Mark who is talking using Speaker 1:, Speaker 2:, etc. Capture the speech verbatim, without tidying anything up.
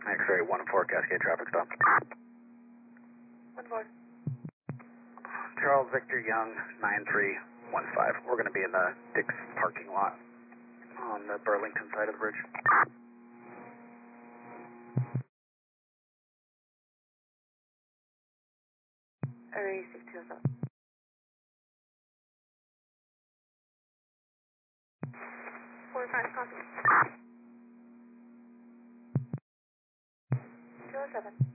Speaker 1: X-ray one four, Cascade traffic stop.
Speaker 2: one four.
Speaker 1: Charles Victor Young, nine three one five. We're going to be in the Dick's parking lot on the Burlington side of the bridge.
Speaker 2: Array six two seven. four five, copy. two oh seven.